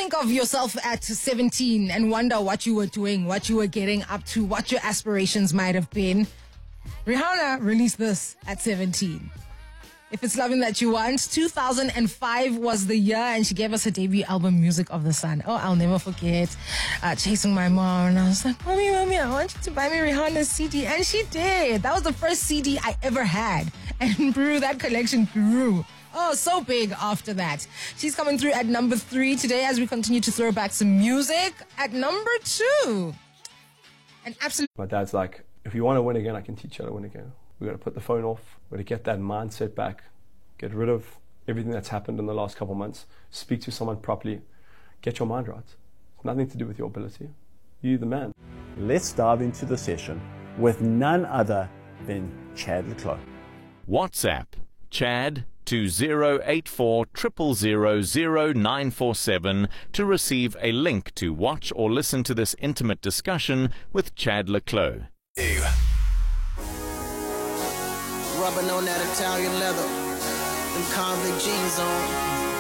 think of yourself at 17 and wonder what you were doing, what you were getting up to, what your aspirations might have been, Rihanna released this at 17. If It's Loving That You Want, 2005 was the year, and she gave us her debut album, Music of the Sun. Oh, I'll never forget chasing my mom, and I was like, Mommy, I want you to buy me Rihanna's CD. And she did. That was the first CD I ever had. And that collection grew. Oh, so big after that. She's coming through at number 3 today as we continue to throw back some music. At number 2, an absolute... My dad's like, if you want to win again, I can teach you how to win again. We've got to put the phone off. We've got to get that mindset back. Get rid of everything that's happened in the last couple of months. Speak to someone properly. Get your mind right. It's nothing to do with your ability. You're the man. Let's dive into the session with none other than Chad le Clos. WhatsApp Chad to 084 000 947 to receive a link to watch or listen to this intimate discussion with Chad le Clos. Rubbing on that Italian leather, them convict jeans on.